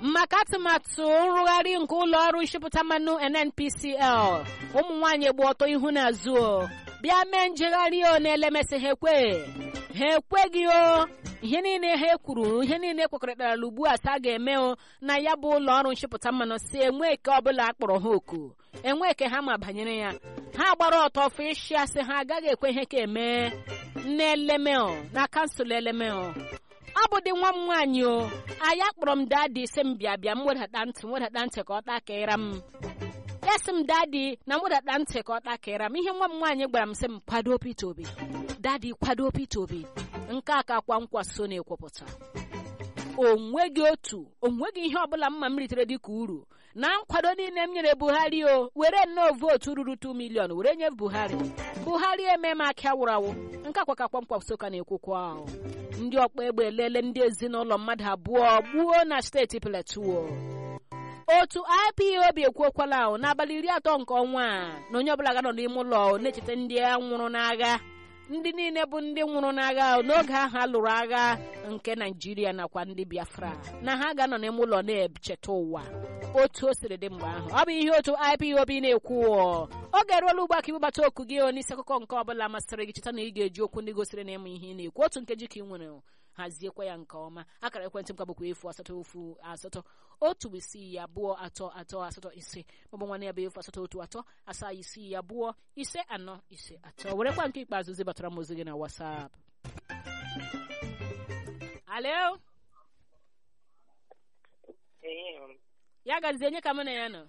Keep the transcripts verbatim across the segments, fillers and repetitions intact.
maka atụmatụ nrụgharị nke ụlọ ọrụ nchịpụta mmanụ N N P C L ụmụ nwaanyị gba ọtọ ihu na azụ bịa mee njegharị o na-elemesị ha ekwe ha ekweghị o ihe niile ha kwuru ihe niile kwekọrịtara ugbu a sa ga-eme o na ya bụ ụlọ ọrụ nchịpụta mmanụ si enwe eke ọbụla akpọrọ ha oku enwe eke ha ma banyere ya ha gbara ọtọ fụ ịshị asị ha agaghị ekwe ihe ka eme n'elemeo na kansụl elemeo ọ bụ dị nwa m nwaanyị o anyị akpọrọ m dadi sị m bịa bịa m wedata ntị m wedata ntị ka ọ takịra m ya sị m dadi na m wedata ntị ka ọ takịra m ihe nwa m nwaanyị gwara m sị m kwado Peter Obi dadi kwado Peter Obi nke a ka kwa nkwa so na-ekwupụta onweghị otu onweghị ihe ọbụla mma m ritere dịka uru na nkwado niile m nyere Buhari o were nnọọ vootu ruru two million were nye Buhari Buhari eme m aka awụrụ awụ nke akwa ka kwa nkwa so ka na-ekwukwa ahụ ndị ọkpa egbe elele ndị ezinụlọ mmadụ abụọ gbuo na steeti Plateau otu I P O B ekwuokwala ahụ n'abalị iri atọ nke ọnwa a na onye ọbụla ga-anọ n'ime ụlọ na-echeta ndị a nwụrụ n'agha ndị niile bụ ndị nwụrụ n'agha n'oge ahụ a lụrụ agha nke Naịjirịa nakwa ndị Biafra na ha ga-anọ n'ime ụlọ na-echeta ụwa otu o siri dị mgbe ahụ ọ bụ ihe otu I P O B na-ekwu oge eruola ugbu a ka ịgbata oku gị n'isi akụkọ nke ọbụla masịrị gị cheta na ị ga-eji okwu ndị gosiri na ịmụ ihe ị na-ekwu otu nkeji ka ị nwere haziekwa ya nke ọma akara ekwentị m ka bụkwa efu asatọ ofu asatọ otu isii abụọ atọ atọ asatọ ise maọbụ nwanne ya bụ efu asatọ otu atọ asaa isii abụọ ise anọ ise atọ werekwa nke ikpeazụ zibatara m ozi gị na WhatsApp. Alo ya gazie nye ka mụ na ya nọ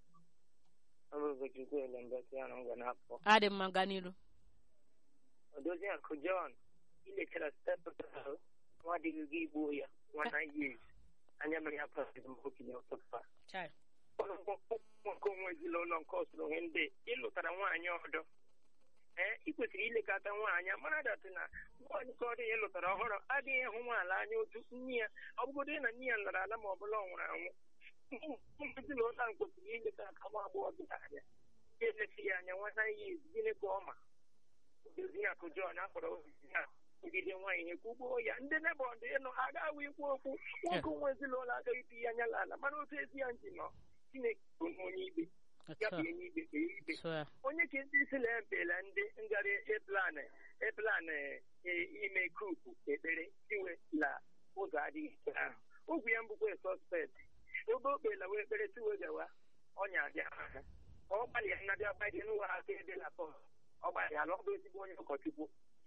adị mma gaa n'iru Odoziakụ John ilechara stepụta nwa adịghị gị igbo ya nwana years anya mere ya pasịrị m okenye ọtụtụ nwoke onwe ezinụlọ nke ọsụrụ ihe ndị ịlụtara nwaanyị ọdọ ee ị kwesịrị ilekọta nwaanyị mara datị na nwaanyị ka ọ dị ya ịlụtara ọhụrụ adịghị ịhụ nwaala anya otu nne ya ọ bụgodị na nne ya lara ala ma ọ bụla ọ nwụrụ anwụ ezinụlọ ahụ kwesịrị ilekọta nwa agbọghọ dị anya elesi ya anya nwana years gịnị ka ọ ma Odoziakụ John akpọrọ ya ogide nwaanyị ihe kwugbo ya ndị nebo ndị ịnọ ha agaghị ikwu okwu nwoke nwe ezinụlọ agaghị iti ya anya ala mana otu ezi ya nji nọ Chineke bụ onye ikpe ya bụ enye ikpe kpee ikpe onye ka ndị isi na-ebela ndị ngara eplan eplan ime kupu ekpere iwe la ụzọ adịghị ahụ ogwu ya mbụkwa sọspekt obe okpela wee ekpere siwe gawa ọnya abịa ha ọ gbalịa nnabịa gbaghị n'ụwa aka edela pọl ọ gbalịala ọ bụ ezigbo onye ụkọchukwu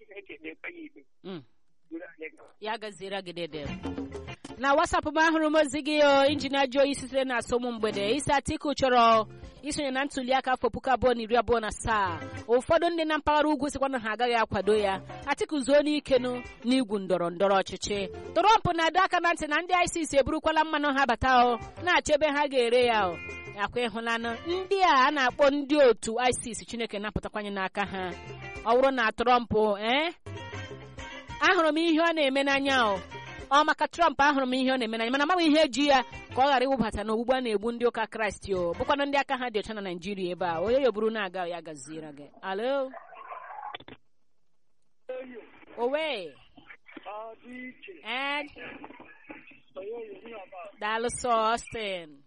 ya gaziere gị dede na WhatsApp m ahụrụ m ozi gị injinia Joy sitere na asọmụ mgbede isi Atiku chọrọ isonye na ntuli aka afọ puku abụọ na iri abụọ na asaa ụfọdụ ndị na mpaghara ugwu sikwa na ha agaghị akwado ya Atiku zuo n'ikenu n'igwu ndọrọ ndọrọ ọchịchị Trump na-adọ aka na ntị na ndị I C C eburukwala mmanụ ha bata o na-achọ ebe ha ga-ere ya o akwa ịhụlanụ ndị a a na-akpọ ndị otu I C C Chineke na-apụtakwanye n'aka ha ọ bụrụ na Trump ee ahụrụ m ihe ọ na-eme n'anya o ọ maka Trump ahụrụ m ihe ọ na-eme n'anya mana amaghị ihe eji ya ka ọ ghara iwubata na ogbugbu a na-egbu ndị ụka Kraịst o bụkwanụ ndị aka ha dị ọcha na Naịjirịa ebe a onye yoburu na-aga ya gaziere gị alo owe and daalụ sọ Austin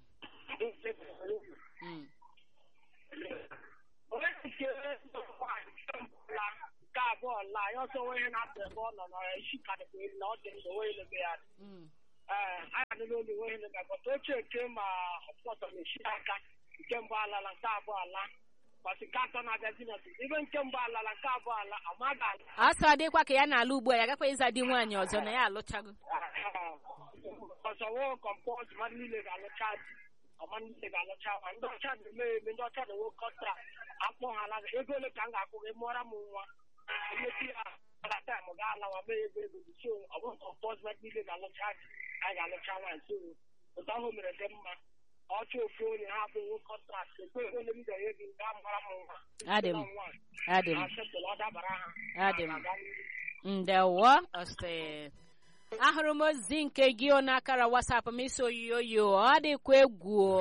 nke abụọ la ya ọsọ onye na-atụ ebe ọ nọ n'isi kadịkwa elu na ọ dị nsọ onye lebe ya ee anyị adịla olu onye lebe bọta oche eke ma ọpọtọ na-esi aka nke mbụ alala nke abụọ ala kwasị nke atọ na-abịazi na ibe nke mbụ alala nke abụọ ala amaghị ala ọsọ dịkwa ka ya na-alụ ugbu a ya gakwa ịza di nwaanyị ọzọ na ya alụchago ọsọ wo kọmpọt mmadụ niile ga-alụcha di ọma niile ga-alụcha ma ndị ọcha na-eme eme ndị ọcha na-enwe kọntra akpọ ha ala ego ole ka m ga-akwụ gị mụọra m nwa emechi ya ala taịm ga-alawa mee ego ego so ọ bụrụ kọmpọt mmadụ niile ga-alụcha di anyị ga-alụcha nwaanyị so ụtọ ahụ mere dị mma ọchụ ofu onye ha bụ nwe kọntrakt ekwe onye m ga-enye gị ga mụọra m nwa adịm adịm ọ dabara ha adịm ndewo ọsị ahụrụ m ozi nke gị n'akara WhatsApp m isi oyiyo ọ dịkwa egwu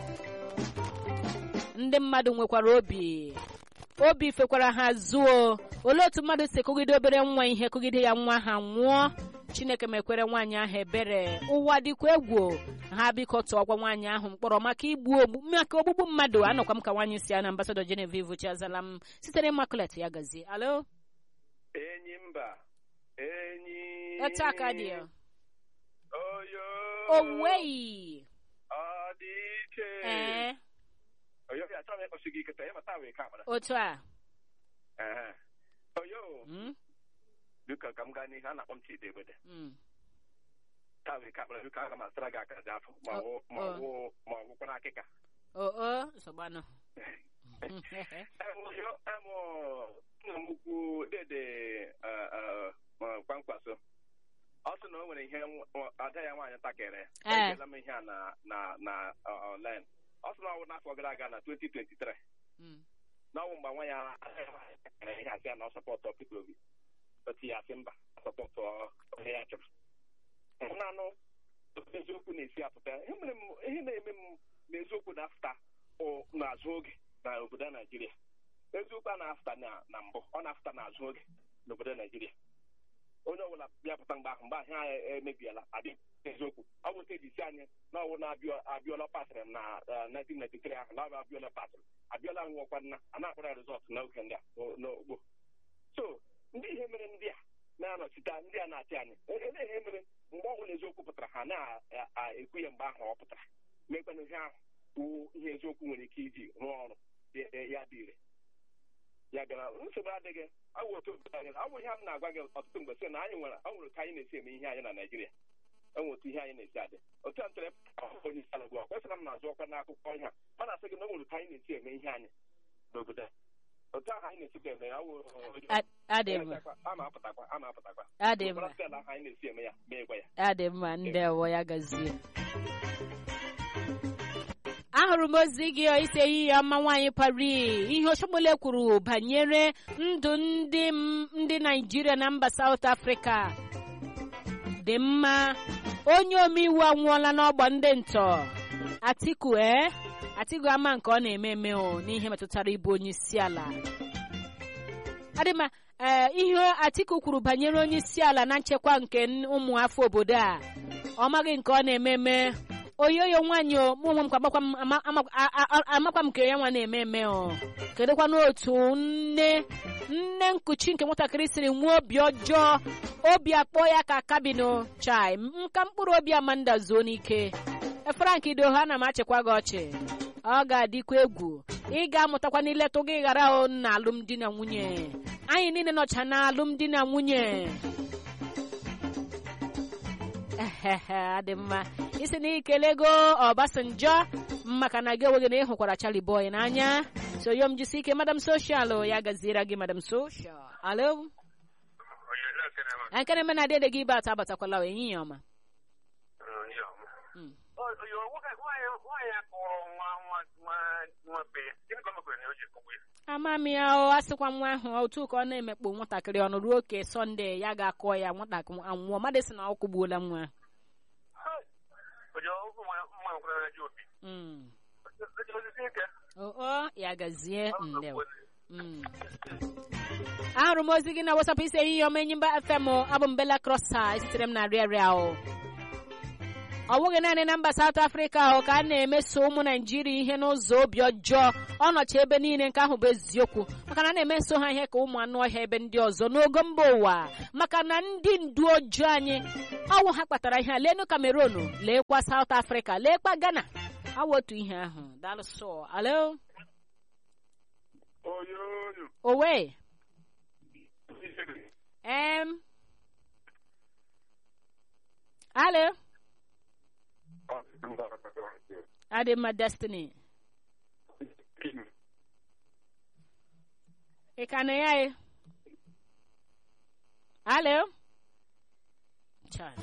ndị mmadụ nwekwara obi obi fekwara ha zuo olee otu mmadụ si kụgide obere nwa ihe kụgide ya nwa ha nwụọ Chineke mekwere nwaanyị ahụ ebere ụwa dịkwa egwu ha biko tụọkwa nwaanyị ahụ mkpọrọ maka igbu maka ogbugbu mmadụ anọkwa m ka nwaanyị si na Ambassador Genevieve Chiazala m sitere Immaculate ya gazie. Alo enyi mba enyi etu aka dị ya oyo owei ọ dị ike ee oyo ya chọrọ ịkpọchi gị kịta ya mata wee ka akpara otu a ee oyo biko ka m gaa n'ihe a na-akpọ m Chidi Egbede taa wee ka akpara biko aga m asara gị aka dị afọ ma ọ gwụkwa n'akịka oo nsogbanụ oyo emụ nna m ukwu dede kwankwaso ọ sị na o nwere ihe ada ya nwaanyị takịrị egeela m ihe a na online ọ sị na ọwụ n'afọ gara aga na twenty twenty-three n'ọnwụ mgbe nwa ya takịrị ihe asị ya na ọ sọpọtụ Peter Obi otu ya asị mba sọpọtụ onye ya chọrọ nanụ eziokwu na-esi apụta ihe na-eme m na eziokwu na-afụta n'azụ oge na obodo Naijiria eziokwu a na-afụta na mbụ ọ na-afụta n'azụ oge n'obodo Naijiria onye ọbụla bịapụta mgbe ahụ mgbe ahụ anyị emebiela adị eziokwu ọ bụ nke ejisi anyị na ọwụ na Abiola pasịrị na nineteen ninety-three ahụ na Abiola pasịrị Abiola nwụọkwa nna a na-akpara rizọtụ n'oge ndị a n'ogbo so ndị ihe mere ndị a na-anọchite ndị a na-achị anyị ele ihe mere mgbe ọbụla eziokwu pụtara ha na-ekwu ya mgbe ahụ ọ pụtara mekwana ihe ahụ bụ ihe eziokwu nwere ike iji rụọ ọrụ ya dị ire ya bịara nsogbu adịghị awụ otu awụ ihe m na-agwa gị ọtụtụ mgbe sị na anyị nwere ọ nwere ka anyị na-esi eme ihe anyị na Naịjirịa enwe otu ihe anyị na-esi adị otu a ntụrụ onye isi ala ugbu a kwesịrị m na-azụ ọkwa n'akụkọ ihe a ọ na-asị gị na o nwere ka anyị na-esi eme ihe anyị n'obodo otu ahụ anyị na-esi eme ya ama apụtakwa ama apụtakwa anyị na-esi eme ya meekwa ya adị mma ndewo ya gazie ahụrụ m ozi gị ise iyi ya mma nwaanyị Paris ihe Oshiomhole kwuru banyere ndụ ndị ndị Naijiria na mba South Africa dị mma onye omeiwu anwụọla n'ọgba ndị ntọ Atiku ee Atiku ama nke ọ na-eme eme o n'ihe metụtara ịbụ onye isi ala adịma ee ihe Atiku kwuru banyere onye isi ala na nchekwa nke ụmụ afọ obodo a ọ maghị nke ọ na-eme eme oyoyo nwaanyị mụnwe m kwa amakwa m nke ya nwa na-eme eme o kedụkwa n'otu nne nne nkuchi nke nwatakịrị siri nwee obi ọjọọ obi akpọ ya ka kabino chai nka mkpụrụ obi Amanda zuo n'ike Frank Idoha ana m achịkwa gị ọchị ọ ga-adịkwa egwu ị ga-amụtakwa n'ileta gị ghara na alụmdi na nwunye anyị niile nọcha na alụmdi na nwunye adị mma isi na ikelego Obasanjo maka na gị enweghị na ịhụkwara Charlie Boy n'anya so yom jisi ike Madam Social ya gaziere gị Madam Social. Alo nke na-eme na dede gị ibe atọ abatakwala enyi ya ọma amami ya o asịkwa nwa ahụ otu ka ọ na-emekpu nwatakịrị ọnụ ruo oke Sọnde ya ga-akọ ya nwatakịrị anwụọ mmadụ si na ọkụ gbuola nwa oo ya gazie ndewo ahụrụ m ozi gị na WhatsApp isi ehihie ọma Enyimba F M abụ m Bella Crosser esitere m na rịarịa o ọ bụghị naanị na mba South Africa ahụ ka a na-emeso ụmụ Naijiria ihe n'ụzọ obi ọjọọ ọnọchi ebe niile nke ahụ bụ eziokwu maka na a na-emeso ha ihe ka ụmụ anụ ọhịa ebe ndị ọzọ n'ogo mba ụwa maka na ndị ndu ojii anyị ọnwụ ha kpatara ihe a leenụ Cameroon leekwa South Africa leekwa Ghana awụ otu ihe ahụ dalụsọ. Alo owe em alo Adema Destiny Ekane yae Alo Chai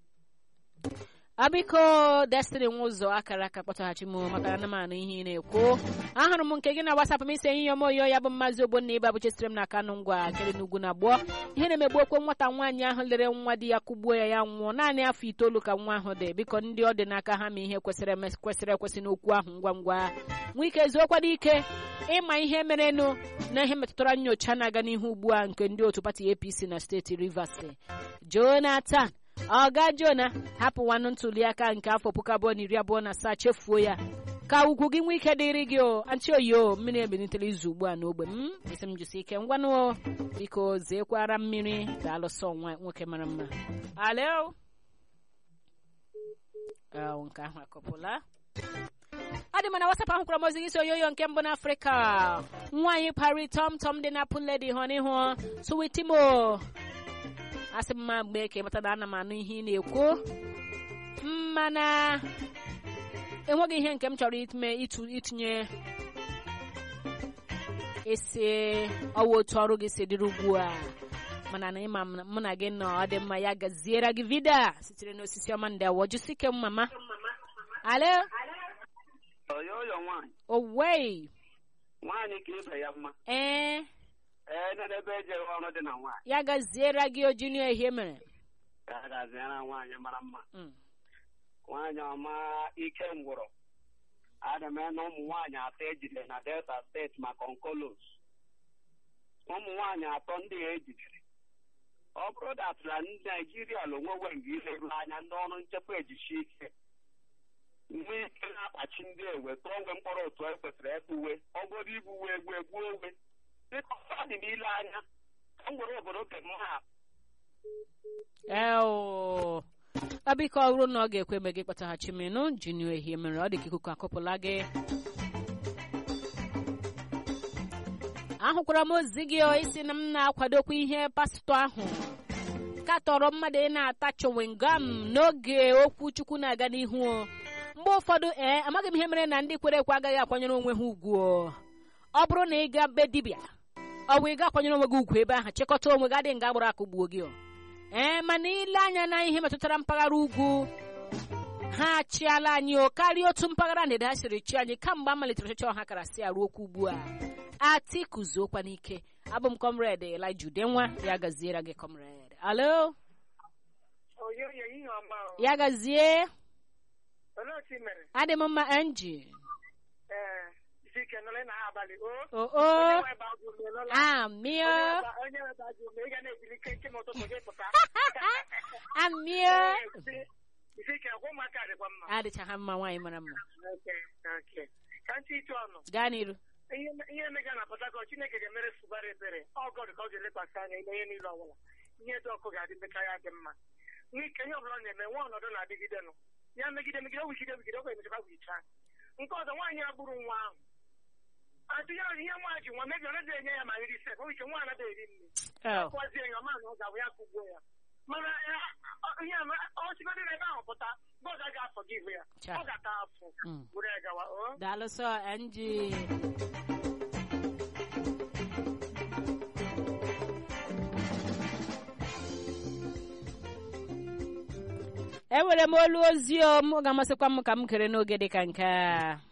Abiko Destiny nwụzọ akara aka kpọtaghachi m maka na manụ ihe ị na-ekwu ahụrụ m nke gị na WhatsApp m ise ihe omoyo ya bụ Maazị Ogbonna Ibe abụchesitere m na Kanu ngwa kere n'ugwu na gboo ihe na-emegbu okwe nwata nwaanyị ahụ lere nwa di ya kụgbuo ya ya nwụọ naanị afọ itoolu ka nwa ahụ dị biko ndị ọ dị n'aka ha ma ihe kwesịrị kwesịrị ekwesị n'okwu ahụ ngwa ngwa nwee ike zuokwa n'ike ịma ihe merenụ na ihe metụtara nyocha na-aga n'ihu ugbu a nke ndị otu pati A P C na steeti Rivers. Jonathan Oga Jona hapụwanụ ntụliaka nke afọ puku abụọ na iri abụọ na asaa chefuo ya ka ugwu gị nwee ike dịrị gị o Antioyo mmiri ebenitere izu ugbu a n'ogbe m isi m jisi ike ngwanụ biko zeekwara mmiri daalụsọ nwa nwoke mara mma. Alo ahụ nke ahụ akọpụla adị mana WhatsApp ahụ kwara mozi gị si oyoyo nke mbụ n'Afrịka nwaanyị pari tom tom dị na pụledi hụ n'ihu suwitimo asị mma mgbe ka ịmata na ana m anụ ihe ị na-ekwu mana enweghị ihe nke m chọrọ ime itinye esi ọwa otu ọrụ gị si dịrị ugbu a mana na ịma mụ na gị nọ ọ dị mma ya gaziere gị vida sitere n'osisi ọma ndị awọ jisike m mama. Alo oyoyo nwaanyị owei nwaanyị ka ibe ya mma ee ee n'ebe eje ọrụ dị na nwaanyị ya gaziere gị o junior ihe mere ya gaziere nwaanyị mara mma nwaanyị ọma ike ngwụrụ ada m na ụmụ nwaanyị atọ ejidere na Delta steeti maka onkolos ụmụ nwaanyị atọ ndị a ejidere ọ bụrụ datụla ndị Naijiria lonwewe nga ileru anya ndị ọrụ nchekwa ejichi ike mgbe ike na-akpachi ndị ewe tụọ onwe mkpọrọ otu e kwesịrị ekpuwe ọgọdọ igbu uwe egwu egbu owe dịka ọ dị n'ile anya ka m gwere obodo ke m ha eo abiko ọrụ na ọ ga-ekwe eme gị kpataghachi menụ junior ehie mere ọ dị ka ikuku akọpụla gị. Ahụkwara m ozi gị isi na m na-akwadokwa ihe pastọ ahụ katọrọ mmadụ ị na-ata chowingam n'oge okwu Chukwu na-aga n'ihu mgbe ụfọdụ ee amaghị m ihe mere na ndị kwere ekwe agaghị akwanyere onwe ha ugwu ọ bụrụ na ị ga be dibịa ọ bụ ị ga-akwanyere onwe gị ugwu ebe ahụ chịkọta onwe gị adịghị nga agbara akụgbuo gị ee mana ile anya na ihe metụtara mpaghara ugwu ha achịala anyị o karịa otu mpaghara ndịda ha siri chi anyị kamgbe a malitere ọchịchị ọha kara si arụ okwu ugbu a atikuzuokwa n'ike. Abụ m comrade Elijah Udenwa ya gaziere gị comrade. Alo ya gazie adị m mma Angie o o amio amio adịchaghị mma nwaanyị mara mma gaa n'iru. ihe mega na Port Harcourt Chineke ga-emere fubara ebere ọgọdụ ka ọ ga-elekwasị anya ihe niile ọbụla ihe dị ọkụ ga-adị meka ya dị mma n'ike ihe ọbụla na-eme nwa ọnọdụ na-adịgide nụ ya megide megide wugide wugide oge emechakwa gwichaa nke ọzọ nwaanyị ya gburu nwa ahụ atụ ya ihe nwa ji nwa mebi ọ naghị enye ya ma nri sef oge nwa anaghị eri nri akwazie ya ma na ọ ga-abụ ya kugbuo ya mana ihe ọ sigodị na ebe ahụ pụta God ga-afọ gị ihu ya ọ ga-ata afọ bụrụ ya gawa daalụ sọ Angie. Enwere m olu ozi m ga-amasịkwa m ka m kere n'oge dị ka nke a.